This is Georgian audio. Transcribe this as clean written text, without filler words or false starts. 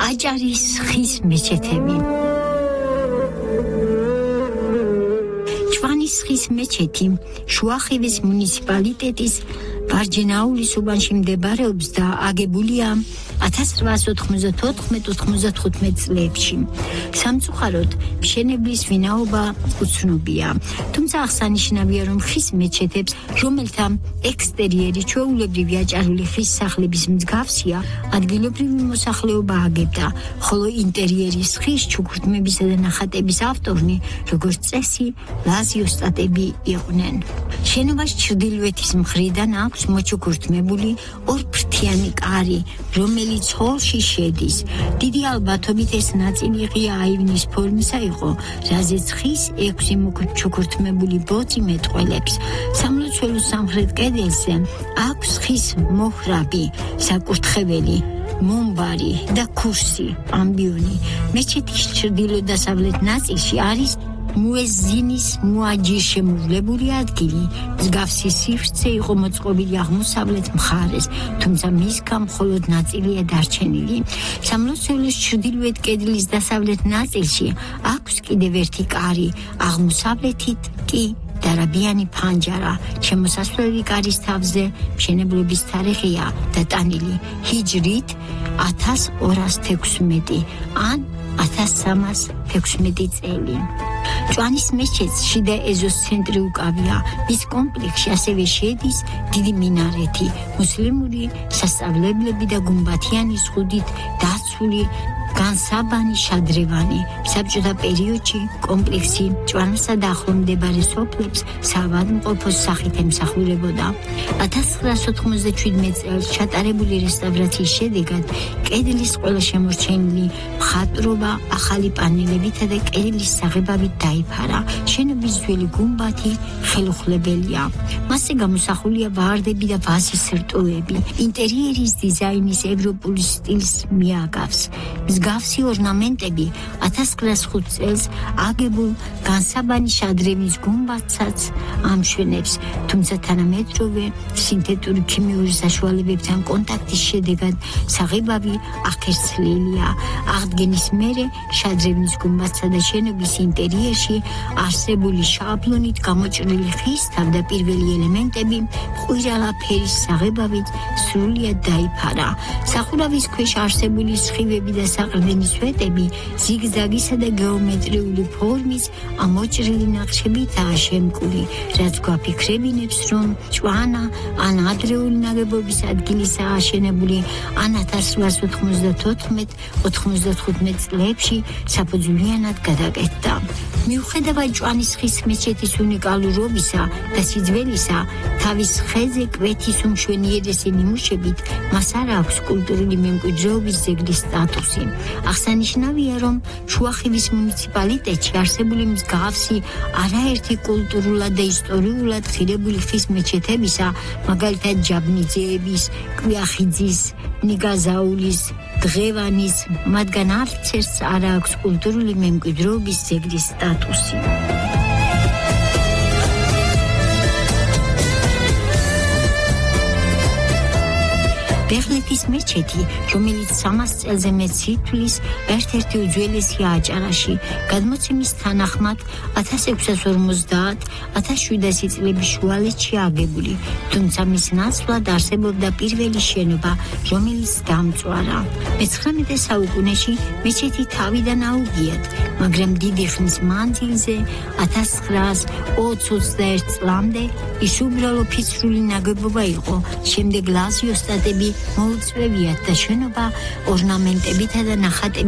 აჭარის ხის მეჩეთები. ჭვანის ხის მეჩეთი შუახევის მუნიციპალიტეტის ვარჯენაულის უბანში მდებარეობს და აგებულია 1894-95 წლებში. სამწუხაროდ მშენებლის ვინაობა უცნობია. თუმცა აღსანიშნავია, რომ ხის მეჩეთებს, რომელთა ექსტერიერი ჩვეულებრივი აჭარული ხის სახლების მსგავსია, ადგილობრივი მოსახლეობა აგებდა, ხოლო ინტერიერის ხის ჩუქურთმებისა და ნახატების ავტორნი, როგორც წესი, ლაზი ოსტატები იყვნენ. შენობას ჩრდილოეთის მხრიდან აქვს მოჩუქურთმებული ორფრთიანი კარი, რომელიც ჰოლში შედის. დიდი ალბათობით ეს ნაწილი ღია აივნის ფორმისა იყო, რაზეც ხის 6 მოჩუქურთმებული ბოძი მეტყველებს. სამლოცველოს სამხრეთ კედელზე აქვს ხის მოჰრაბი, საკურთხეველი, მომბარი და ქურსი, ამბიონი. მეჩეთის ჩრდილო-დასავლეთ ნაწილში არის მუეზინის მუაჯის შემოვლებული ადგილი. მსგავსი სივრცე იყო მოწყობილი აღმოსავლეთ მხარეს, თუმცა მისგან მხოლოდ ნაწილია დარჩენილი. სამლოცველოს ჩრდილოეთ კედლის დასავლეთ ნაწილში აქვს კიდევ ერთი კარი, აღმოსავლეთით კი დარაბიანი ფანჯარა. შემოსასვლელი კარის თავზე მშენებლობის თარიღია დატანილი ჰიჯრით 1216 ან 1316 წელი. ჭვანის მეჩეთს შიდა ეზოს ცენტრი უკავია. მის კომპლექსში ასევე შედის დიდი მინარეთი, მუსლიმური სასწავლებლები და გუმბათიანი ზღუდით დაცული განსაბანი შადრევანი. საბჭოთა პერიოდში კომპლექსი ჭვანასა და ახლო მდებარე სოფლებს საავადმყოფოს სახით ემსახურებოდა. 1997 წელს ჩატარებული რესტავრაციის შედეგად კედლის ყველა შემორჩენილი მხატვრობა ახალი პანელებითა და კედლის საღებავით დაიფარა. შენობის ძველი გუმბათი ხელუხლებელია. მასზე გამოსახულია ვარდები და ვაზის სრტოები. ინტერიერის დიზაინის ევროპული სტილს მიაგავს. მსგავსი ორნამენტები 1905 წელს აგებულ განსაბანი შადრევის გუმბათსაც ამშვენებს, თუმცა თანამედროვე სინთეტური ქიმიური საშუალებებთან კონტაქტის შედეგად საღებავი ახერცლილია. აღდგენის მერე შადრევის გუმბათსა და შენობის ინტერიერში არსებული შაბლონით გამოჭრილი ხის თავდაპირველი ელემენტები ყვირალა ფერის საღებავით სრულიად დაიფარა. სახურავის ქვეშ არსებული სხივები და საყრდენი სვეტები ზიგზაგისა და გეომეტრიული ფორმის ამოჭრილი ნახშებითაა შემკული, რაც გვაფიქრებინებს, რომ ჭვანა ან ადრეული ნაგებობის ადგილისაა აშენებული ან 1894-95 წლებში საფუძვლიანად გადაკეთდა. მიუხედავად ჭვანის ხის მეჩეთის უნიკალურობისა და სიძველისა, თავის ხეზე კვეთის უმშვენიერესი ნიმუშებით მას არ აქვს კულტურული მემკვიდრეობის ძეგლის სტატუსი. აღსანიშნავია, რომ შუახევის მუნიციპალიტეტში არსებული მსგავსი არაერთი კულტურულად და ისტორიულად ღირებული ხის მეჩეთებისა, მაგალითად ჯაბნიძეების, კვიახიძის, ნიგაზაულის, დღევანის, მათგან არც ერთს არ აქვს კულტურული მემკვიდრეობის ძეგლის სტატუსი. ბეღლეთის მეჩეთი, რომელიც 300 წელზე მეტ სითვლის ერთ-ერთი უძველესია აჭარაში, გადმოცემის თანახმად 1650-1700 წლების შუალედში აგებული, თუმცა მის ნაცვლად არსებობდა პირველი შენობა, რომელიც დამწვარა. მე-19 საუკუნეში მეჩეთი თავიდან აუგიათ, მაგრამ დიდი ხნის მანძილზე 1920-21 წლამდე ის უბრალო ფიცრული ნაგებობა იყო. შემდეგ ლაზი ოსტატები მოუწვევიათ და შენობა ორნამენტებითა და ნახატებით